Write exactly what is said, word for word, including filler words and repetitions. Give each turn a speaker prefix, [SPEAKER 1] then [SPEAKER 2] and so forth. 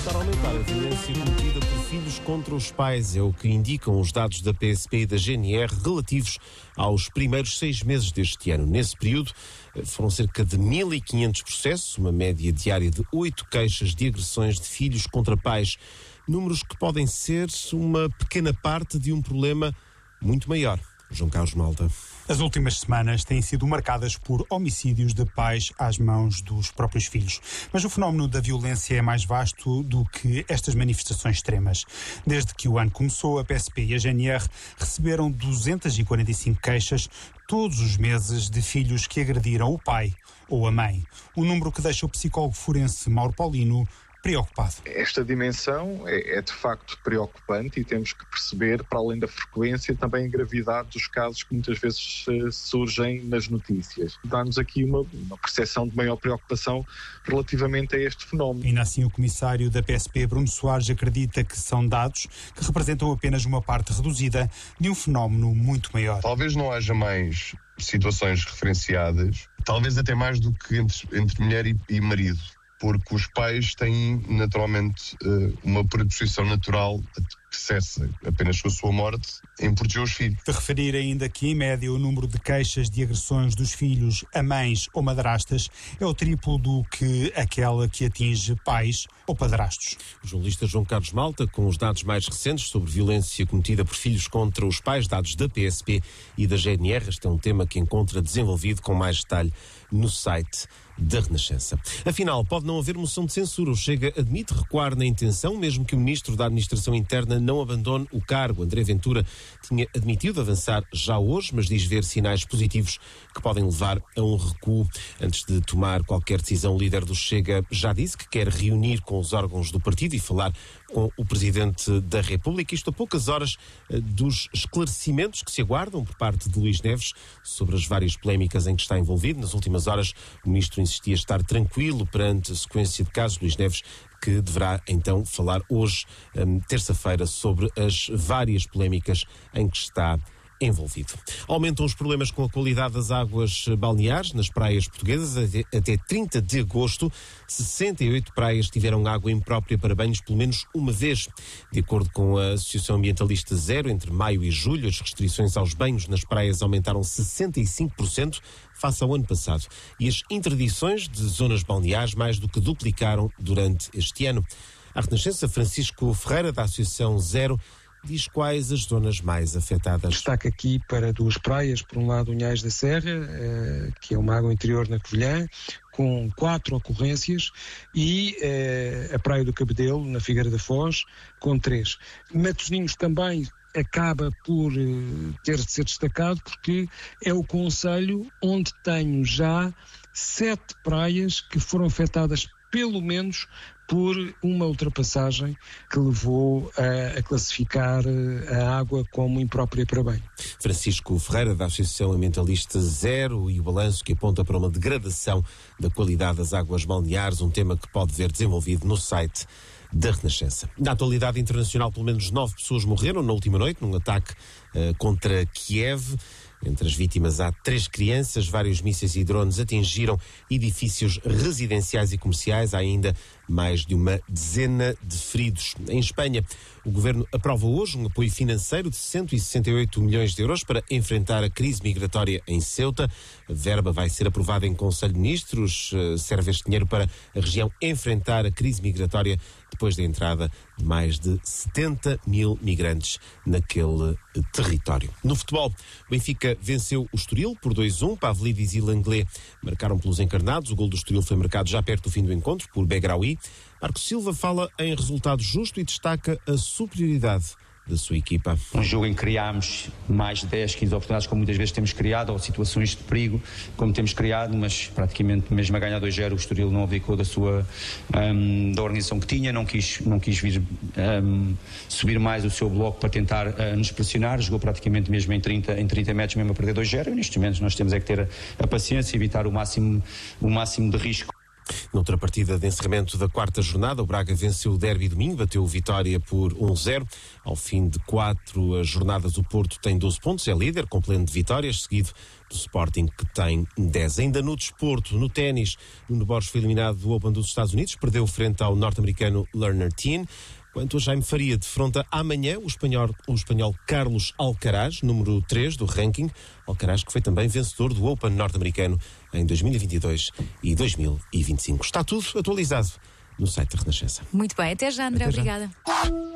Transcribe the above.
[SPEAKER 1] voltar a aumentar a violência cometida por filhos contra os pais. É o que indicam os dados da P S P e da G N R relativos aos primeiros seis meses deste ano. Nesse período, foram cerca de mil e quinhentos processos, uma média diária de oito queixas de agressões de filhos contra pais. Números que podem ser uma pequena parte de um problema muito maior. João Carlos Malta.
[SPEAKER 2] As últimas semanas têm sido marcadas por homicídios de pais às mãos dos próprios filhos. Mas o fenómeno da violência é mais vasto do que estas manifestações extremas. Desde que o ano começou, a P S P e a G N R receberam duzentas e quarenta e cinco queixas todos os meses de filhos que agrediram o pai ou a mãe. Um número que deixa o psicólogo forense Mauro Paulino preocupado.
[SPEAKER 3] Esta dimensão é, é de facto preocupante e temos que perceber, para além da frequência, também a gravidade dos casos que muitas vezes uh, surgem nas notícias. Dá-nos aqui uma, uma percepção de maior preocupação relativamente a este fenómeno.
[SPEAKER 2] Ainda assim, o comissário da P S P, Bruno Soares, acredita que são dados que representam apenas uma parte reduzida de um fenómeno muito maior.
[SPEAKER 4] Talvez não haja mais situações referenciadas, talvez até mais do que entre, entre mulher e, e marido. Porque os pais têm naturalmente uma predisposição natural que cessa apenas com a sua morte em proteger os filhos.
[SPEAKER 2] De referir ainda que, em média, o número de queixas de agressões dos filhos a mães ou madrastas é o triplo do que aquela que atinge pais ou padrastos.
[SPEAKER 1] O jornalista João Carlos Malta, com os dados mais recentes sobre violência cometida por filhos contra os pais, dados da P S P e da G N R. Este é um tema que encontra desenvolvido com mais detalhe no site da Renascença. Afinal, pode não haver moção de censura. O Chega admite recuar na intenção, mesmo que o Ministro da Administração Interna não abandone o cargo. André Ventura tinha admitido avançar já hoje, mas diz ver sinais positivos que podem levar a um recuo. Antes de tomar qualquer decisão, o líder do Chega já disse que quer reunir com os órgãos do partido e falar com o Presidente da República. Isto a poucas horas uh, dos esclarecimentos que se aguardam por parte de Luís Neves sobre as várias polémicas em que está envolvido. Nas últimas horas, o Ministro insistia estar tranquilo perante a sequência de casos. Luís Neves, que deverá então falar hoje, um, terça-feira, sobre as várias polémicas em que está envolvido. Aumentam os problemas com a qualidade das águas balneares nas praias portuguesas. Até, até trinta de agosto, sessenta e oito praias tiveram água imprópria para banhos pelo menos uma vez. De acordo com a Associação Ambientalista Zero, entre maio e julho, as restrições aos banhos nas praias aumentaram sessenta e cinco por cento face ao ano passado. E as interdições de zonas balneares mais do que duplicaram durante este ano. A Renascença, Francisco Ferreira, da Associação Zero, diz quais as zonas mais afetadas.
[SPEAKER 5] Destaca aqui para duas praias, por um lado Unhais da Serra, eh, que é uma água interior na Covilhã, com quatro ocorrências, e eh, a Praia do Cabedelo, na Figueira da Foz, com três. Matosinhos também acaba por eh, ter de ser destacado, porque é o concelho onde tenho já sete praias que foram afetadas pelo menos por uma ultrapassagem que levou a, a classificar a água como imprópria para banho.
[SPEAKER 1] Francisco Ferreira, da Associação Ambientalista Zero, e o balanço que aponta para uma degradação da qualidade das águas balneares, um tema que pode ver desenvolvido no site da Renascença. Na atualidade internacional, pelo menos nove pessoas morreram na última noite num ataque uh, contra Kiev. Entre as vítimas há três crianças. Vários mísseis e drones atingiram edifícios residenciais e comerciais. Há ainda mais de uma dezena de feridos. Em Espanha, o governo aprova hoje um apoio financeiro de cento e sessenta e oito milhões de euros para enfrentar a crise migratória em Ceuta. A verba vai ser aprovada em Conselho de Ministros. Serve este dinheiro para a região enfrentar a crise migratória depois da entrada de mais de setenta mil migrantes naquele território. No futebol, o Benfica venceu o Estoril por dois a um. Pavlidis e Langlais marcaram pelos encarnados. O gol do Estoril foi marcado já perto do fim do encontro por Begraoui. Marco Silva fala em resultado justo e destaca a superioridade da sua equipa.
[SPEAKER 6] Um jogo em que criámos mais de dez, quinze oportunidades, como muitas vezes temos criado, ou situações de perigo, como temos criado, mas praticamente mesmo a ganhar dois a zero, o Estoril não abdicou da sua um, da organização que tinha, não quis, não quis vir um, subir mais o seu bloco para tentar uh, nos pressionar, jogou praticamente mesmo em trinta, em trinta metros, mesmo a perder dois a zero, e nestes momentos nós temos é que ter a, a paciência e evitar o máximo, o máximo de risco.
[SPEAKER 1] Noutra partida de encerramento da quarta jornada, o Braga venceu o Derby de Minho, bateu o Vitória por um zero. Ao fim de quatro jornadas, o Porto tem doze pontos, é líder, com pleno de vitórias, seguido do Sporting, que tem dez. Ainda no desporto, no ténis, o Nuno Borges foi eliminado do Open dos Estados Unidos, perdeu frente ao norte-americano Lerner Teen. Quanto a Jaime Faria, defronta amanhã o espanhol, o espanhol Carlos Alcaraz, número três do ranking. Alcaraz, que foi também vencedor do Open norte-americano em dois mil e vinte e dois e dois mil e vinte e cinco. Está tudo atualizado no site da Renascença.
[SPEAKER 7] Muito bem, até já, André.
[SPEAKER 1] Até já.
[SPEAKER 7] Obrigada.